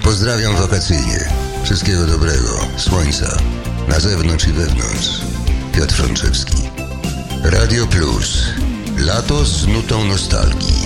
Pozdrawiam wakacyjnie. Wszystkiego dobrego. Słońca. Na zewnątrz i wewnątrz. Piotr Frączewski. Radio Plus. Lato z nutą nostalgii.